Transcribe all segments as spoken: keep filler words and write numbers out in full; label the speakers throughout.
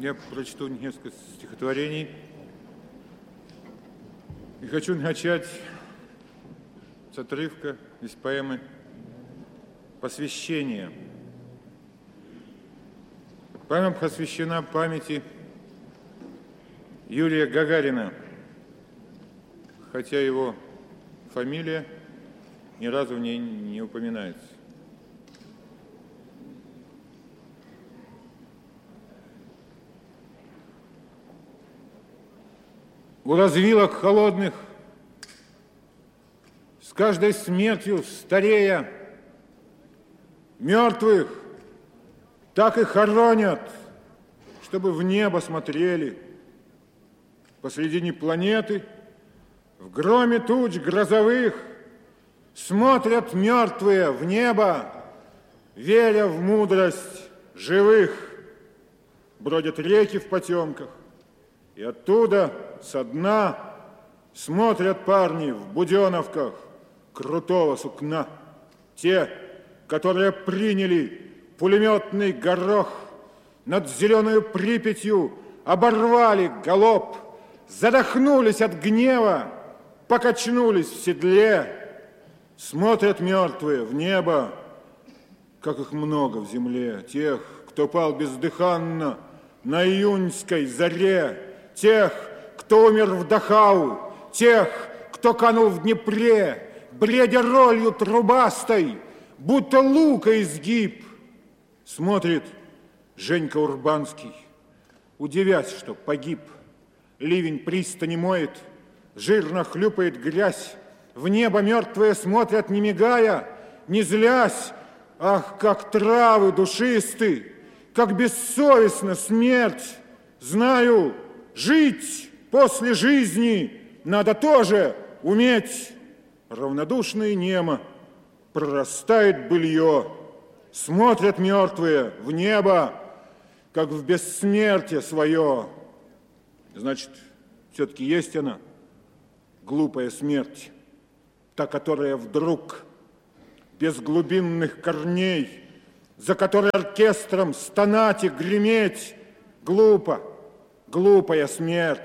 Speaker 1: Я прочту несколько стихотворений. И хочу начать с отрывка из поэмы «Посвящение». Поэма посвящена памяти Юрия Гагарина, хотя его фамилия ни разу в ней не упоминается. У развилок холодных, с каждой смертью старея, мертвых так и хоронят, чтобы в небо смотрели. Посредине планеты, в громе туч грозовых, смотрят мертвые в небо, веря в мудрость живых. Бродят реки в потемках, и оттуда, со дна, смотрят парни в буденовках крутого сукна. Те, которые приняли пулеметный горох, над зеленою Припятью оборвали галоп, задохнулись от гнева, покачнулись в седле, смотрят мертвые в небо, как их много в земле, тех, кто пал бездыханно на июньской заре, тех, кто умер в Дахау, тех, кто канул в Днепре, бредя ролью трубастой, будто лука изгиб. Смотрит Женька Урбанский, удивясь, что погиб. Ливень пристани моет, жирно хлюпает грязь, в небо мертвые смотрят, не мигая, не злясь. Ах, как травы душисты, как бессовестна смерть! Знаю, жить после жизни надо тоже уметь. Равнодушно и немо прорастает былье, смотрят мертвые в небо, как в бессмертие свое. Значит, все-таки есть она, глупая смерть, та, которая вдруг без глубинных корней, за которой оркестром стонать и греметь, глупо, глупая смерть.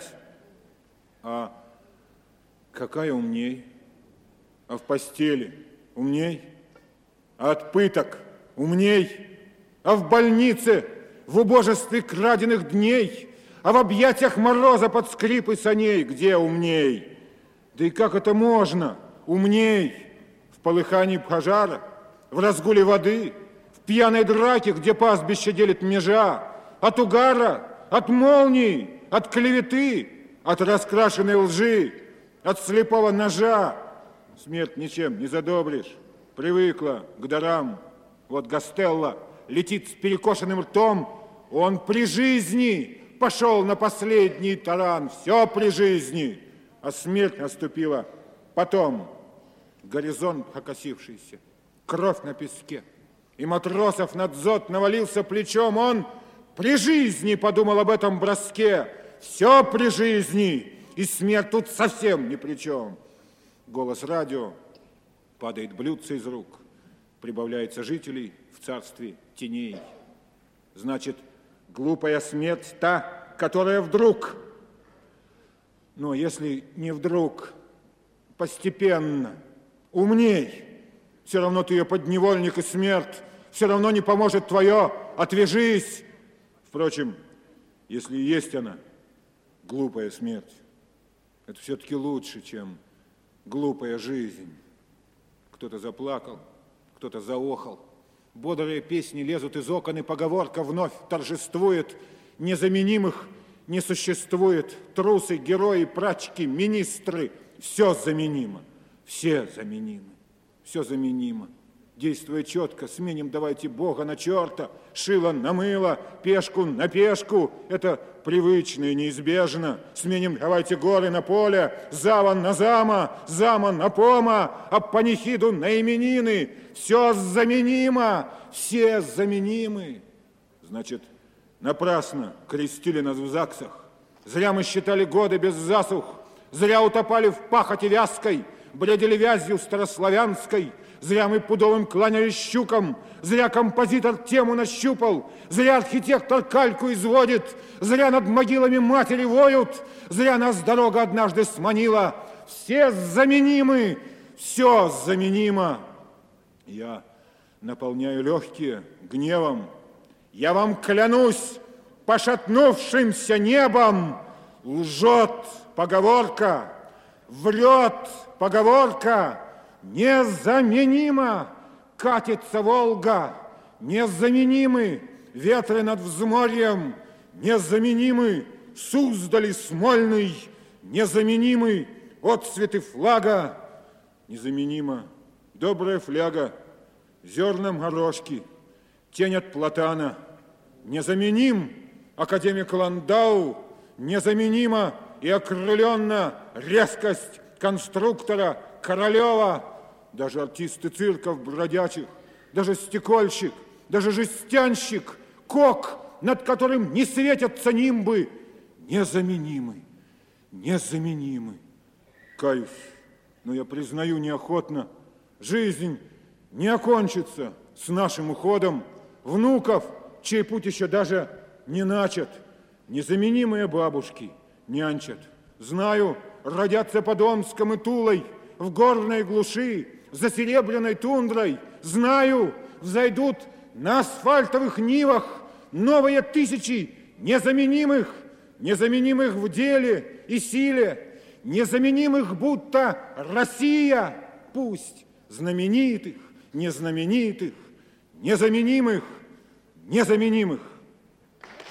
Speaker 1: А какая умней? А в постели умней? А от пыток умней? А в больнице в убожестве краденных дней? А в объятиях мороза под скрипы саней где умней? Да и как это можно умней? В полыхании пожара, в разгуле воды, в пьяной драке, где пастбище делит межа, от угара, от молний, от клеветы, от раскрашенной лжи, от слепого ножа. Смерть ничем не задобришь, привыкла к дарам. Вот Гастелло летит с перекошенным ртом, он при жизни пошел на последний таран, все при жизни, а смерть наступила потом. Горизонт окосившийся, кровь на песке, и матросов над зод навалился плечом. Он при жизни подумал об этом броске, все при жизни, и смерть тут совсем ни при чем. Голос радио, падает блюдце из рук, прибавляется жителей в царстве теней. Значит, глупая смерть та, которая вдруг, но если не вдруг, постепенно, умней, все равно ты ее подневольник и смерть, все равно не поможет твое, отвяжись. Впрочем, если и есть она, глупая смерть, это все-таки лучше, чем глупая жизнь. Кто-то заплакал, кто-то заохал. Бодрые песни лезут из окон, и поговорка вновь торжествует. Незаменимых не существует. Трусы, герои, прачки, министры. Все заменимо. Все заменимы. Все заменимо. Действуя четко, сменим давайте Бога на черта, шило на мыло, пешку на пешку. Это привычно и неизбежно. Сменим давайте горы на поле, зава на зама, зама на пома, а панихиду на именины. Все заменимо, все заменимы. Значит, напрасно крестили нас в ЗАГСах. Зря мы считали годы без засух, зря утопали в пахоте вязкой, бредили вязью старославянской, Зря мы пудовым кланялись щукам, зря композитор тему нащупал, зря архитектор кальку изводит, зря над могилами матери воют, зря нас дорога однажды сманила. Все заменимы, все заменимо. Я наполняю легкие гневом. Я вам клянусь пошатнувшимся небом, лжет поговорка, врет поговорка, незаменимо катится Волга, незаменимы ветры над взморьем, незаменимы Суздали Смольный, незаменимы отцветы флага, незаменима добрая фляга, зерном горошки, тень от платана, незаменим академик Ландау, незаменима и окрыленно резкость конструктора Королева, даже артисты цирков бродячих, даже стекольщик, даже жестянщик, кок, над которым не светятся нимбы, незаменимы, незаменимы. Каюсь, но я признаю неохотно, жизнь не окончится с нашим уходом внуков, чей путь еще даже не начат. Незаменимые бабушки нянчат. Знаю, родятся под Омском и Тулой, в горной глуши, за серебряной тундрой. Знаю, взойдут на асфальтовых нивах новые тысячи незаменимых, незаменимых в деле и силе, незаменимых будто Россия, пусть знаменитых, незнаменитых, незаменимых, незаменимых.